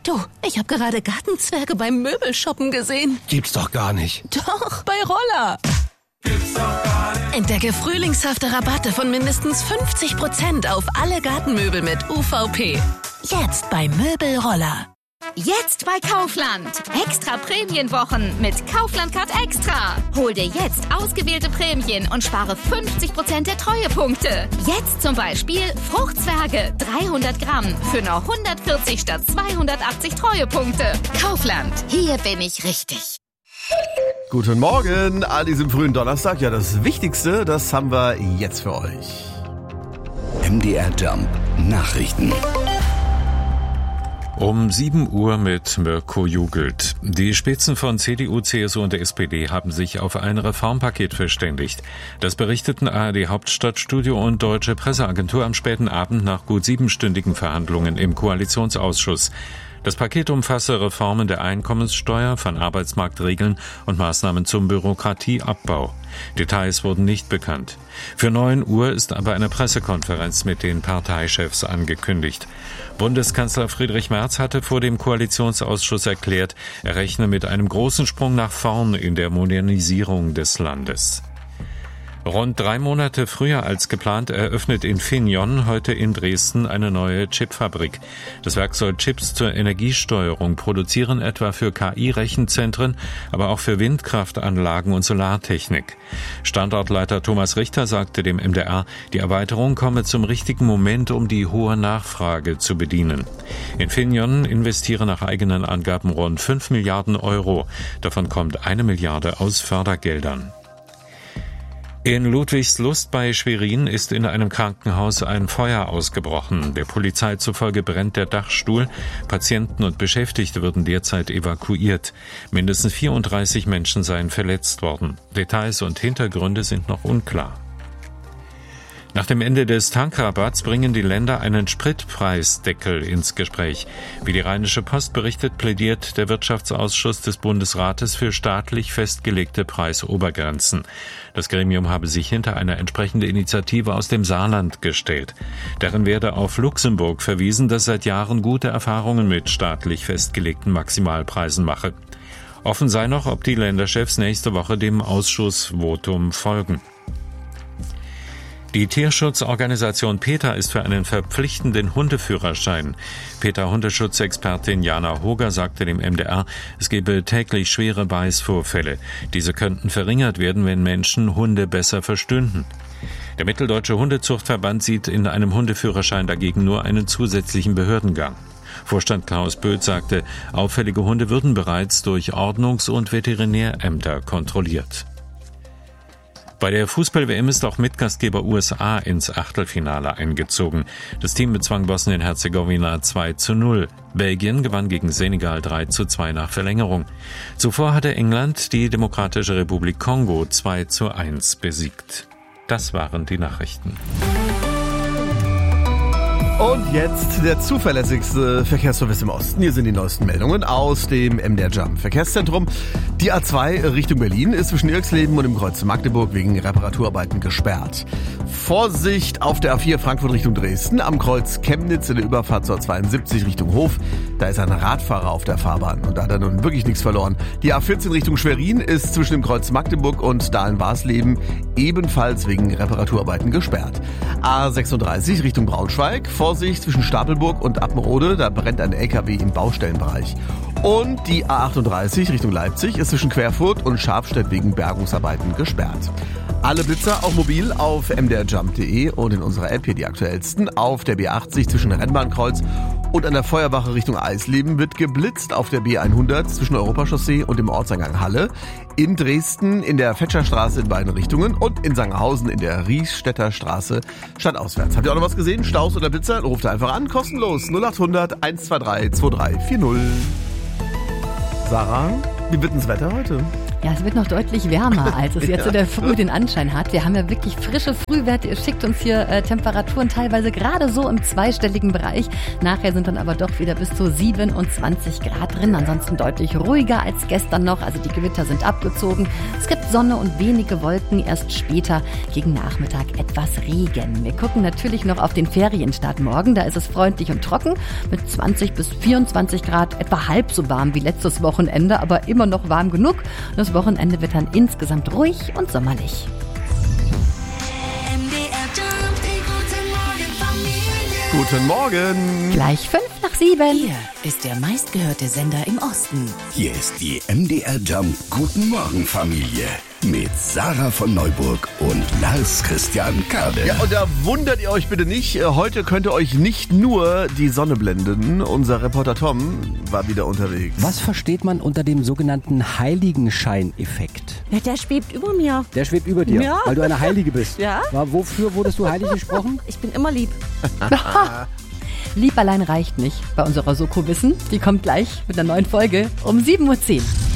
Du, ich habe gerade Gartenzwerge beim Möbelshoppen gesehen. Gibt's doch gar nicht. Doch, bei Roller. Entdecke frühlingshafte Rabatte von mindestens 50% auf alle Gartenmöbel mit UVP. Jetzt bei Möbelroller. Jetzt bei Kaufland. Extra Prämienwochen mit Kaufland Card Extra. Hol dir jetzt ausgewählte Prämien und spare 50% der Treuepunkte. Jetzt zum Beispiel Fruchtzwerge 300 Gramm für nur 140 statt 280 Treuepunkte. Kaufland. Hier bin ich richtig. Guten Morgen an diesem frühen Donnerstag. Ja, das Wichtigste, das haben wir jetzt für euch. MDR Jump Nachrichten. Um 7 Uhr mit Mirko Jugelt. Die Spitzen von CDU, CSU und der SPD haben sich auf ein Reformpaket verständigt. Das berichteten ARD Hauptstadtstudio und Deutsche Presseagentur am späten Abend nach gut 7-stündigen Verhandlungen im Koalitionsausschuss. Das Paket umfasse Reformen der Einkommenssteuer, von Arbeitsmarktregeln und Maßnahmen zum Bürokratieabbau. Details wurden nicht bekannt. Für 9 Uhr ist aber eine Pressekonferenz mit den Parteichefs angekündigt. Bundeskanzler Friedrich Merz hatte vor dem Koalitionsausschuss erklärt, er rechne mit einem großen Sprung nach vorn in der Modernisierung des Landes. Rund 3 Monate früher als geplant eröffnet Infineon heute in Dresden eine neue Chipfabrik. Das Werk soll Chips zur Energiesteuerung produzieren, etwa für KI-Rechenzentren, aber auch für Windkraftanlagen und Solartechnik. Standortleiter Thomas Richter sagte dem MDR, die Erweiterung komme zum richtigen Moment, um die hohe Nachfrage zu bedienen. Infineon investiere nach eigenen Angaben rund 5 Milliarden Euro. Davon kommt 1 Milliarde aus Fördergeldern. In Ludwigslust bei Schwerin ist in einem Krankenhaus ein Feuer ausgebrochen. Der Polizei zufolge brennt der Dachstuhl. Patienten und Beschäftigte würden derzeit evakuiert. Mindestens 34 Menschen seien verletzt worden. Details und Hintergründe sind noch unklar. Nach dem Ende des Tankrabatts bringen die Länder einen Spritpreisdeckel ins Gespräch. Wie die Rheinische Post berichtet, plädiert der Wirtschaftsausschuss des Bundesrates für staatlich festgelegte Preisobergrenzen. Das Gremium habe sich hinter eine entsprechende Initiative aus dem Saarland gestellt. Darin werde auf Luxemburg verwiesen, das seit Jahren gute Erfahrungen mit staatlich festgelegten Maximalpreisen mache. Offen sei noch, ob die Länderchefs nächste Woche dem Ausschussvotum folgen. Die Tierschutzorganisation PETA ist für einen verpflichtenden Hundeführerschein. PETA-Hundeschutzexpertin Jana Hoger sagte dem MDR, es gebe täglich schwere Beißvorfälle. Diese könnten verringert werden, wenn Menschen Hunde besser verstünden. Der Mitteldeutsche Hundezuchtverband sieht in einem Hundeführerschein dagegen nur einen zusätzlichen Behördengang. Vorstand Klaus Böth sagte, auffällige Hunde würden bereits durch Ordnungs- und Veterinärämter kontrolliert. Bei der Fußball-WM ist auch Mitgastgeber USA ins Achtelfinale eingezogen. Das Team bezwang Bosnien-Herzegowina 2:0. Belgien gewann gegen Senegal 3:2 nach Verlängerung. Zuvor hatte England die Demokratische Republik Kongo 2:1 besiegt. Das waren die Nachrichten. Und jetzt der zuverlässigste Verkehrsservice im Osten. Hier sind die neuesten Meldungen aus dem MDR Jump Verkehrszentrum. Die A2 Richtung Berlin ist zwischen Irxleben und dem Kreuz Magdeburg wegen Reparaturarbeiten gesperrt. Vorsicht auf der A4 Frankfurt Richtung Dresden, am Kreuz Chemnitz in der Überfahrt zur 72 Richtung Hof. Da ist ein Radfahrer auf der Fahrbahn und da hat er nun wirklich nichts verloren. Die A14 Richtung Schwerin ist zwischen dem Kreuz Magdeburg und Dahlen-Warsleben ebenfalls wegen Reparaturarbeiten gesperrt. A36 Richtung Braunschweig, Vorsicht zwischen Stapelburg und Appenrode, da brennt ein LKW im Baustellenbereich. Und die A38 Richtung Leipzig ist zwischen Querfurt und Scharfstedt wegen Bergungsarbeiten gesperrt. Alle Blitzer auch mobil auf mdrjump.de und in unserer App hier die aktuellsten. Auf der B80 zwischen Rennbahnkreuz und an der Feuerwache Richtung Eisleben wird geblitzt. Auf der B100 zwischen Europachaussee und dem Ortseingang Halle. In Dresden in der Fetscherstraße in beiden Richtungen und in Sangerhausen in der Riesstädter Straße stadtauswärts. Habt ihr auch noch was gesehen? Staus oder Blitzer? Ruft einfach an, kostenlos 0800 123 2340. Sarah, wie wird denn das Wetter heute? Ja, es wird noch deutlich wärmer, als es jetzt in der Früh den Anschein hat. Wir haben ja wirklich frische Frühwerte. Ihr schickt uns hier Temperaturen teilweise gerade so im zweistelligen Bereich. Nachher sind dann aber doch wieder bis zu 27 Grad drin. Ansonsten deutlich ruhiger als gestern noch. Also die Gewitter sind abgezogen. Es gibt Sonne und wenige Wolken. Erst später gegen Nachmittag etwas Regen. Wir gucken natürlich noch auf den Ferienstart morgen. Da ist es freundlich und trocken mit 20 bis 24 Grad. Etwa halb so warm wie letztes Wochenende, aber immer noch warm genug. Das Wochenende wird dann insgesamt ruhig und sommerlich. Guten Morgen. Gleich 5:05. Hier ist der meistgehörte Sender im Osten. Hier ist die MDR Jump Guten Morgen Familie mit Sarah von Neuburg und Lars Christian Kade. Ja, und da wundert ihr euch bitte nicht. Heute könnte euch nicht nur die Sonne blenden. Unser Reporter Tom war wieder unterwegs. Was versteht man unter dem sogenannten Heiligenschein-Effekt? Ja, der schwebt über mir. Der schwebt über dir, Ja. weil du eine Heilige bist. Ja. Wofür wurdest du heilig gesprochen? Ich bin immer lieb. Lieb allein reicht nicht bei unserer Soko-Wissen. Die kommt gleich mit einer neuen Folge um 7:10 Uhr.